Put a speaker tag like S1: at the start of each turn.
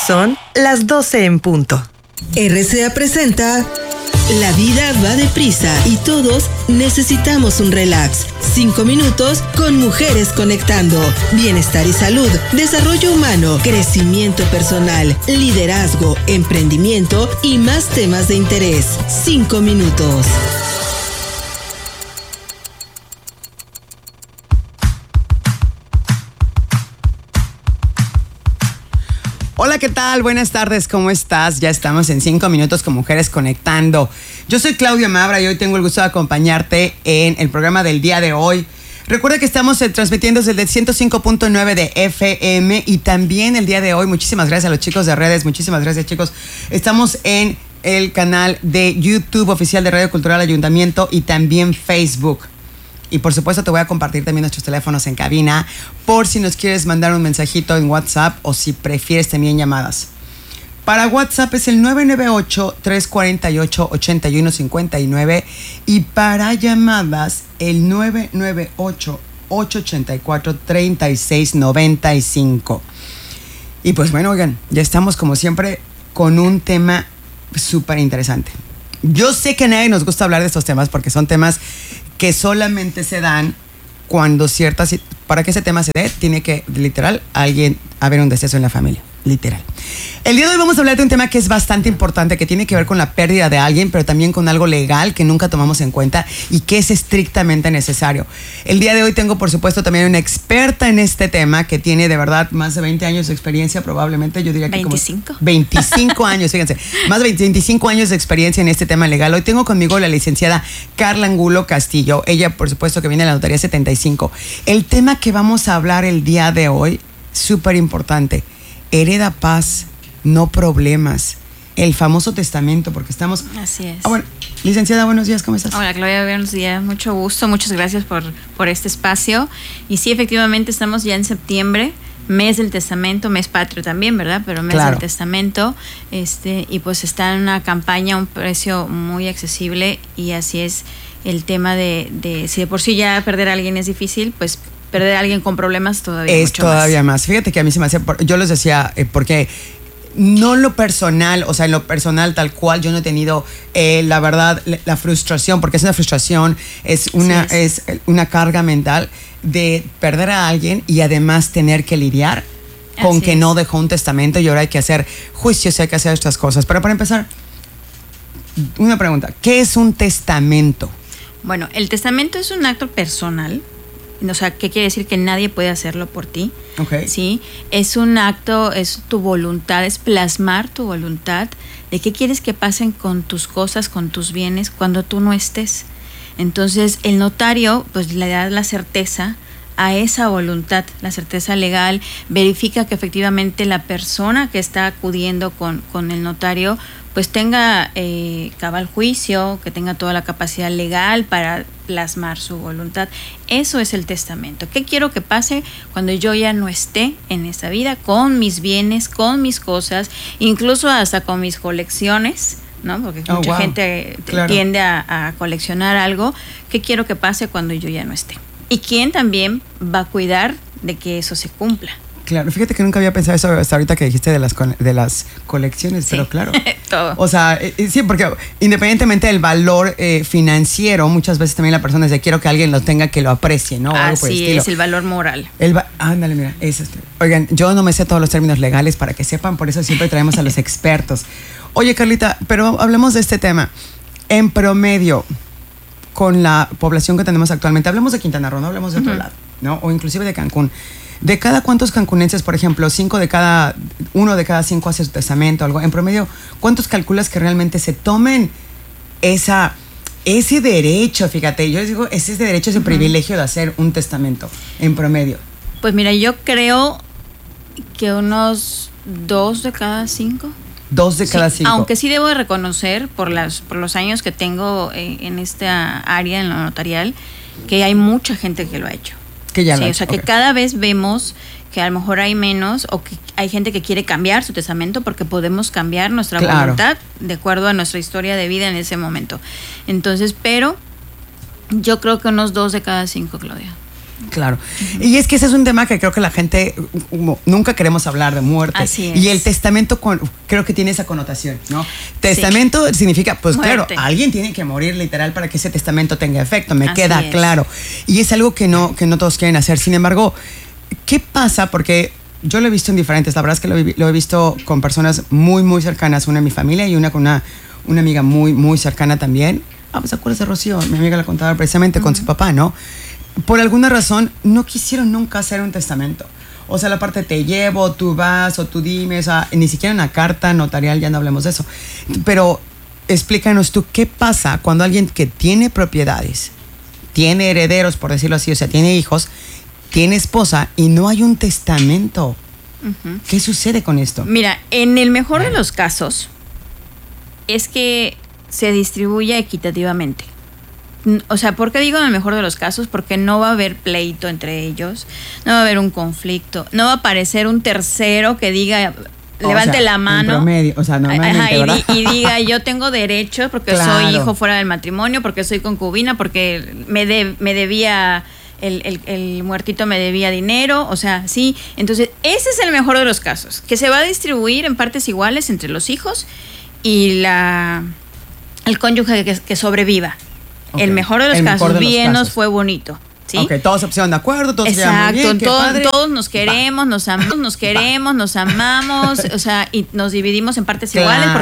S1: Son las 12 en punto.
S2: RCA presenta La vida va deprisa y todos necesitamos un relax. 5 minutos con Mujeres Conectando. Bienestar y salud, desarrollo humano, crecimiento personal, liderazgo, emprendimiento y más temas de interés. 5 minutos.
S3: Hola, ¿qué tal? Buenas tardes, ¿cómo estás? Ya estamos en 5 minutos con Mujeres Conectando. Yo soy Claudia Mabra y hoy tengo el gusto de acompañarte en el programa del día de hoy. Recuerda que estamos transmitiendo desde el 105.9 de FM y también el día de hoy, muchísimas gracias a los chicos de redes, muchísimas gracias chicos. Estamos en el canal de YouTube oficial de Radio Cultural Ayuntamiento y también Facebook. Y por supuesto te voy a compartir también nuestros teléfonos en cabina por si nos quieres mandar un mensajito en WhatsApp o si prefieres también llamadas. Para WhatsApp es el 998-348-8159 y para llamadas el 998-884-3695. Y pues bueno, oigan, ya estamos como siempre con un tema súper interesante. Yo sé que a nadie nos gusta hablar de estos temas porque son temas que solamente se dan cuando para que ese tema se dé, tiene que, literal, haber un deceso en la familia, literal. El día de hoy vamos a hablar de un tema que es bastante importante, que tiene que ver con la pérdida de alguien, pero también con algo legal que nunca tomamos en cuenta y que es estrictamente necesario. El día de hoy tengo, por supuesto, también una experta en este tema que tiene de verdad más de 20 años de experiencia, probablemente, yo diría que
S4: 25.
S3: Como 25 años, fíjense, más de 25 años de experiencia en este tema legal. Hoy tengo conmigo la licenciada Carla Angulo Castillo, ella, por supuesto, que viene de la Notaría 75. El tema que vamos a hablar el día de hoy, súper importante, hereda paz, no problemas. El famoso testamento, porque estamos...
S4: Así es.
S3: Bueno, licenciada, buenos días, ¿cómo estás?
S4: Hola, Claudia, buenos días. Mucho gusto, muchas gracias por este espacio. Y sí, efectivamente, estamos ya en septiembre, mes del testamento, mes patrio también, ¿verdad? Pero mes del testamento. Y pues está en una campaña a un precio muy accesible y así es el tema de si de por sí ya perder a alguien es difícil, pues perder a alguien con problemas todavía
S3: es
S4: mucho
S3: todavía más. Fíjate que a mí se me hace... Yo les decía, porque... No lo personal, o sea, en lo personal tal cual, yo no he tenido, la verdad, la frustración, porque es una frustración, es una carga mental de perder a alguien y además tener que lidiar con
S4: Así
S3: que
S4: es.
S3: no dejó un testamento y ahora hay que hacer juicios, hay que hacer estas cosas. Pero para empezar, una pregunta, ¿qué es un testamento?
S4: Bueno, el testamento es un acto personal. O sea, ¿qué quiere decir? Que nadie puede hacerlo por ti.
S3: Okay.
S4: ¿Sí? Es un acto, es tu voluntad, es plasmar tu voluntad de qué quieres que pasen con tus cosas, con tus bienes, cuando tú no estés. Entonces, el notario, pues, le da la certeza a esa voluntad, la certeza legal, verifica que efectivamente la persona que está acudiendo con el notario, pues tenga cabal juicio, que tenga toda la capacidad legal para plasmar su voluntad. Eso es el testamento. ¿Qué quiero que pase cuando yo ya no esté en esta vida? Con mis bienes, con mis cosas, incluso hasta con mis colecciones, ¿no? Porque mucha gente tiende a coleccionar algo. ¿Qué quiero que pase cuando yo ya no esté? Y quién también va a cuidar de que eso se cumpla.
S3: Claro, fíjate que nunca había pensado eso hasta ahorita que dijiste de las colecciones, sí. Pero claro.
S4: Todo.
S3: O sea, sí, porque independientemente del valor financiero, muchas veces también la persona dice, quiero que alguien lo tenga, que lo aprecie, ¿no?
S4: Así es, el valor moral.
S3: Ándale, mira, eso. Oigan, yo no me sé todos los términos legales para que sepan, por eso siempre traemos a los expertos. Oye, Carlita, pero hablemos de este tema. En promedio, con la población que tenemos actualmente, hablemos de Quintana Roo, no hablemos de otro lado, ¿no? O inclusive de Cancún. ¿De cada cuántos cancunenses, por ejemplo, 1 de cada 5 hace su testamento o algo? En promedio, ¿cuántos calculas que realmente se tomen ese derecho? Fíjate, yo les digo, ese derecho, ese privilegio de hacer un testamento, en promedio.
S4: Pues mira, yo creo que unos 2 de cada 5.
S3: 2 de cada 5.
S4: Aunque sí debo de reconocer, por los años que tengo en esta área, en lo notarial, que hay mucha gente que lo ha hecho.
S3: Que ya
S4: sí,
S3: lo
S4: o sea, que cada vez vemos que a lo mejor hay menos o que hay gente que quiere cambiar su testamento porque podemos cambiar nuestra voluntad de acuerdo a nuestra historia de vida en ese momento. Entonces, pero yo creo que unos 2 de cada 5, Claudia.
S3: Claro. Y es que ese es un tema que creo que la gente nunca queremos hablar de muerte.
S4: Así es.
S3: Y el testamento creo que tiene esa connotación, ¿no? Testamento significa, pues
S4: muerte.
S3: claro, alguien tiene que morir literal para que ese testamento tenga efecto, me
S4: Así
S3: queda
S4: es.
S3: claro. Y es algo que no todos quieren hacer. Sin embargo, ¿qué pasa? Porque yo lo he visto en diferentes, la verdad es que lo he visto con personas muy, muy cercanas, una en mi familia y una con una amiga muy, muy cercana también. Pues acuérdate, Rocío, mi amiga la contaba precisamente con su papá, ¿no? Por alguna razón no quisieron nunca hacer un testamento. O sea, la parte te llevo, tú vas o tú dime, o sea, ni siquiera una carta notarial, ya no hablemos de eso. Pero explícanos tú, ¿qué pasa cuando alguien que tiene propiedades, tiene herederos, por decirlo así, o sea, tiene hijos, tiene esposa y no hay un testamento? ¿Qué sucede con esto?
S4: Mira, en el mejor de los casos es que se distribuya equitativamente. O sea, ¿por qué digo en el mejor de los casos? Porque no va a haber pleito entre ellos, no va a haber un conflicto, no va a aparecer un tercero que diga, levante la mano.
S3: En promedio, o sea, normalmente, ¿verdad?
S4: Y diga, yo tengo derecho porque
S3: Claro.
S4: soy hijo fuera del matrimonio, porque soy concubina, porque me debía, el muertito me debía dinero, o sea, sí. Entonces, ese es el mejor de los casos, que se va a distribuir en partes iguales entre los hijos y el cónyuge que sobreviva.
S3: Okay.
S4: El mejor de los
S3: El mejor
S4: casos,
S3: de los
S4: bien
S3: casos.
S4: nos fue bonito. ¿Sí?
S3: Ok, todos se pusieron de acuerdo, todos se llevan muy bien, qué padre.
S4: Todos nos queremos, nos amamos, o sea, y nos dividimos en partes iguales.